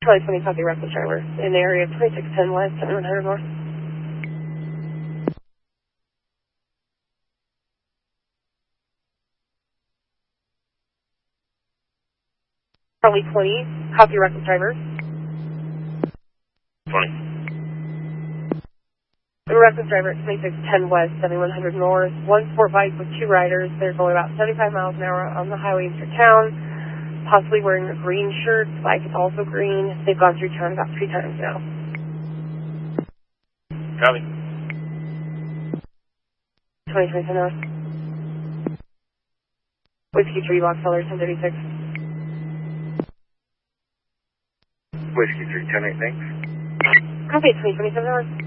2020 copy reckless driver in the area of 2610 West, 7100 North. Charlie 20, copy reckless driver. 20. Reckless driver at 2610 West, 7100 North. One sport bike with two riders. They're going about 75 miles an hour on the highway into town, possibly wearing a green shirt. The bike is also green. They've gone through town about 3 times now. Copy. 2010 North. Whiskey 3, box color 1036. Whiskey 3, 10, thanks. Copy, 2027 North.